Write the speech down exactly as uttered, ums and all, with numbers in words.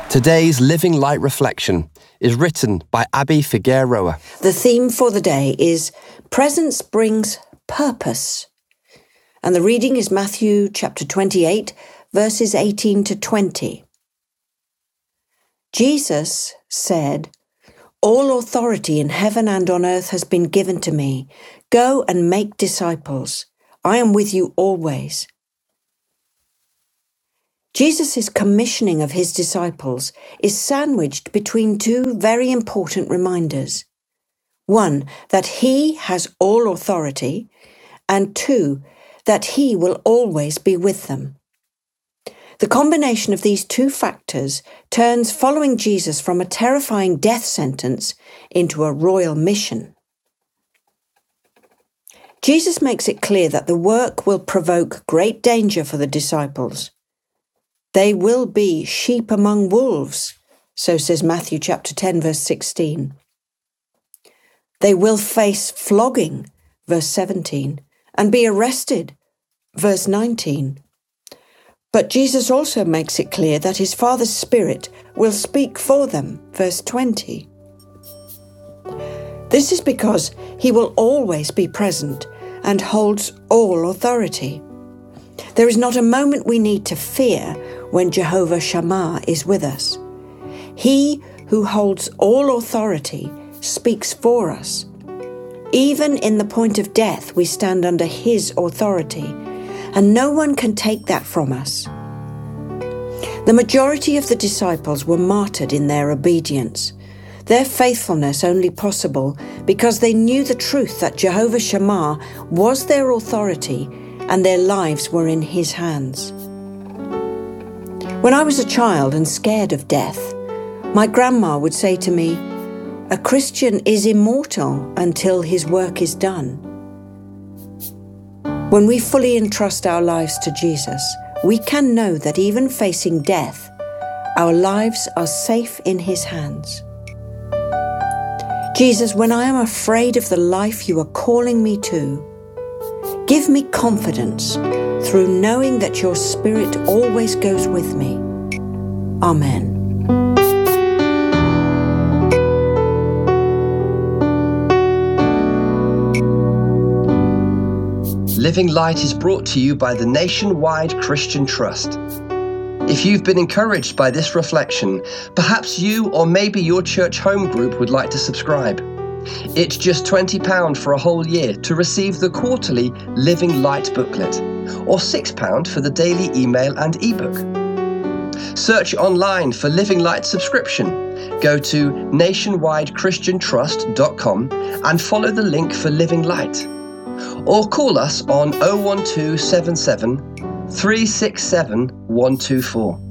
Today's Living Light Reflection is written by Abby Figueroa. The theme for the day is Presence Brings Purpose. And the reading is Matthew chapter twenty-eight, verses eighteen to twenty. Jesus said, "All authority in heaven and on earth has been given to me. Go and make disciples. I am with you always." Jesus' commissioning of his disciples is sandwiched between two very important reminders. One, that he has all authority, and two, that he will always be with them. The combination of these two factors turns following Jesus from a terrifying death sentence into a royal mission. Jesus makes it clear that the work will provoke great danger for the disciples. They will be sheep among wolves, so says Matthew chapter ten, verse sixteen. They will face flogging, verse seventeen, and be arrested, verse nineteen. But Jesus also makes it clear that his Father's Spirit will speak for them, verse twenty. This is because he will always be present and holds all authority. There is not a moment we need to fear when Jehovah Shammah is with us. He who holds all authority speaks for us. Even in the point of death, we stand under his authority, and no one can take that from us. The majority of the disciples were martyred in their obedience, their faithfulness only possible because they knew the truth that Jehovah Shammah was their authority and their lives were in his hands. When I was a child and scared of death, my grandma would say to me, "A Christian is immortal until his work is done." When we fully entrust our lives to Jesus, we can know that even facing death, our lives are safe in his hands. Jesus, when I am afraid of the life you are calling me to, give me confidence through knowing that your Spirit always goes with me. Amen. Living Light is brought to you by the Nationwide Christian Trust. If you've been encouraged by this reflection, perhaps you or maybe your church home group would like to subscribe. It's just twenty pounds for a whole year to receive the quarterly Living Light booklet, or six pounds for the daily email and ebook. Search online for Living Light subscription. Go to nationwide christian trust dot com and follow the link for Living Light. Or call us on oh one two seven seven, three six seven, one two four.